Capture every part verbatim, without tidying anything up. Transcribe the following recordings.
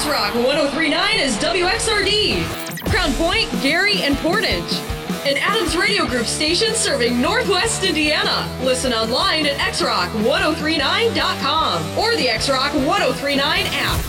X-Rock one oh three point nine is W X R D, Crown Point, Gary, and Portage. An Adams Radio Group station serving Northwest Indiana. Listen online at x rock ten thirty-nine dot com or the X-Rock ten thirty-nine app.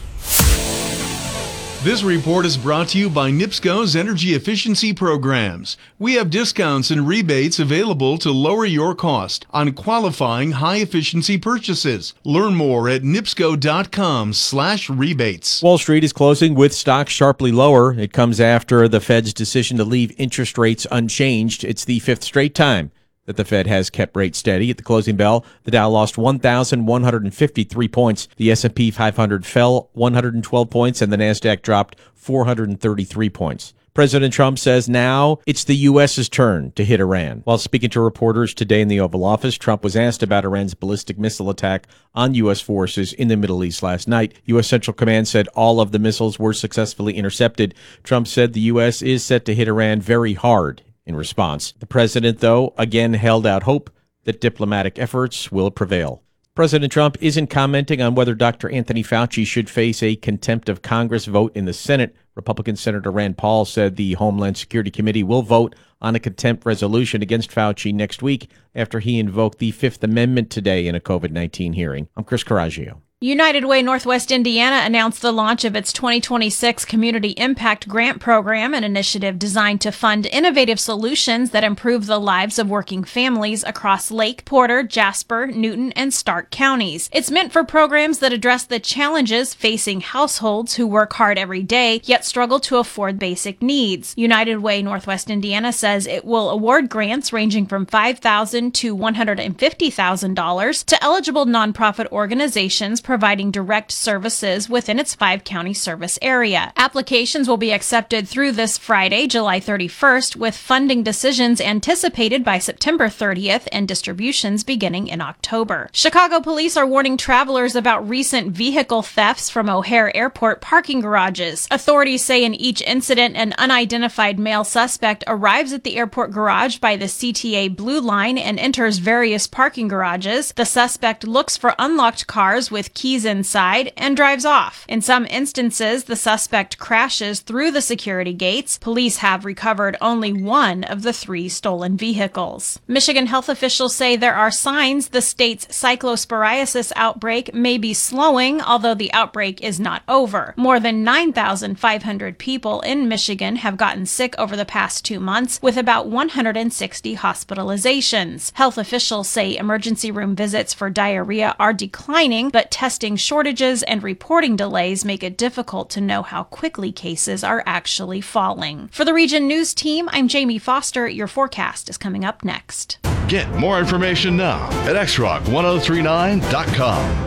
This report is brought to you by NIPSCO's Energy Efficiency Programs. We have discounts and rebates available to lower your cost on qualifying high-efficiency purchases. Learn more at nipsco.com slash rebates. Wall Street is closing with stocks sharply lower. It comes after the Fed's decision to leave interest rates unchanged. It's the fifth straight time that the Fed has kept rates steady. At the closing bell, the Dow lost one thousand one hundred fifty-three points. The S and P five hundred fell one hundred twelve points, and the NASDAQ dropped four hundred thirty-three points. President Trump says now it's the U S's turn to hit Iran. While speaking to reporters today in the Oval Office, Trump was asked about Iran's ballistic missile attack on U S forces in the Middle East last night. U S Central Command said all of the missiles were successfully intercepted. Trump said the U S is set to hit Iran very hard in response. The president, though, again held out hope that diplomatic efforts will prevail. President Trump isn't commenting on whether Doctor Anthony Fauci should face a contempt of Congress vote in the Senate. Republican Senator Rand Paul said the Homeland Security Committee will vote on a contempt resolution against Fauci next week after he invoked the Fifth Amendment today in a COVID nineteen hearing. I'm Chris Coraggio. United Way Northwest Indiana announced the launch of its twenty twenty-six Community Impact Grant Program, an initiative designed to fund innovative solutions that improve the lives of working families across Lake, Porter, Jasper, Newton, and Stark counties. It's meant for programs that address the challenges facing households who work hard every day, yet struggle to afford basic needs. United Way Northwest Indiana says it will award grants ranging from five thousand dollars to one hundred fifty thousand dollars to eligible nonprofit organizations providing direct services within its five-county service area. Applications will be accepted through this Friday, July thirty-first, with funding decisions anticipated by September thirtieth and distributions beginning in October. Chicago police are warning travelers about recent vehicle thefts from O'Hare Airport parking garages. Authorities say in each incident, an unidentified male suspect arrives at the airport garage by the C T A Blue Line and enters various parking garages. The suspect looks for unlocked cars with keys inside and drives off. In some instances, the suspect crashes through the security gates. Police have recovered only one of the three stolen vehicles. Michigan health officials say there are signs the state's cyclosporiasis outbreak may be slowing, although the outbreak is not over. More than nine thousand five hundred people in Michigan have gotten sick over the past two months, with about one hundred sixty hospitalizations. Health officials say emergency room visits for diarrhea are declining, but testing shortages and reporting delays make it difficult to know how quickly cases are actually falling. For the Region News Team, I'm Jamie Foster. Your forecast is coming up next. Get more information now at x rock ten thirty-nine dot com.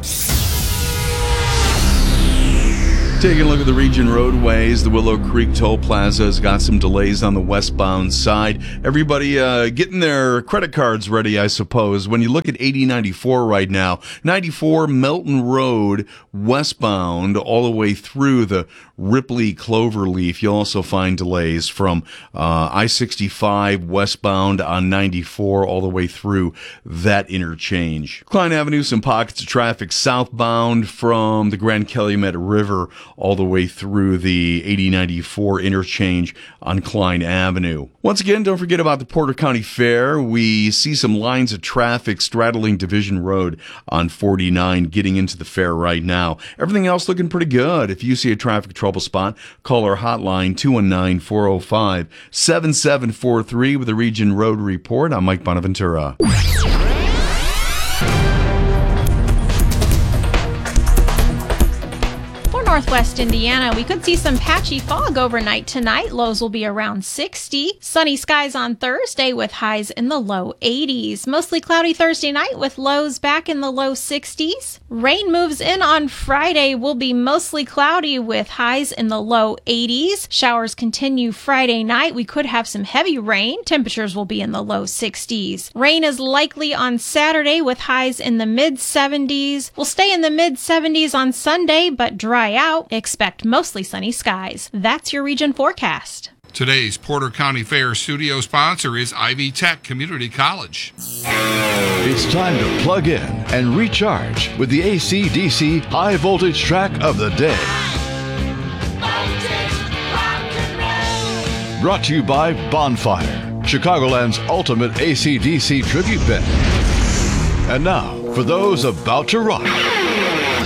Taking a look at the region roadways, the Willow Creek Toll Plaza has got some delays on the westbound side. Everybody uh, getting their credit cards ready, I suppose. When you look at eighty ninety-four right now, ninety-four Melton Road westbound all the way through the Ripley Cloverleaf. You'll also find delays from uh, I sixty-five westbound on ninety-four all the way through that interchange. Klein Avenue, some pockets of traffic southbound from the Grand Calumet River all the way through the eighty ninety-four interchange on Klein Avenue. Once again, don't forget about the Porter County Fair. We see some lines of traffic straddling Division Road on forty-nine getting into the fair right now. Everything else looking pretty good. If you see a traffic trouble spot, call our hotline two one nine, four oh five, seven seven four three with a Region Road Report. I'm Mike Bonaventura. Northwest Indiana, we could see some patchy fog overnight tonight. Lows will be around sixty. Sunny skies on Thursday with highs in the low eighties. Mostly cloudy Thursday night with lows back in the low sixties. Rain moves in on Friday. Will be mostly cloudy with highs in the low eighties. Showers continue Friday night. We could have some heavy rain. Temperatures will be in the low sixties. Rain is likely on Saturday with highs in the mid seventies. We'll stay in the mid seventies on Sunday, but dry out. Expect mostly sunny skies. That's your region forecast. Today's Porter County Fair studio sponsor is Ivy Tech Community College. It's time to plug in and recharge with the A C D C high voltage track of the day. Brought to you by Bonfire, Chicagoland's ultimate A C D C tribute band. And now, for those about to rock.